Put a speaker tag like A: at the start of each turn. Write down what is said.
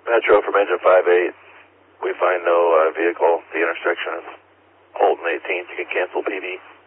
A: Metro from engine 58. We find no vehicle. The intersection is Holton 18th. You can cancel PB.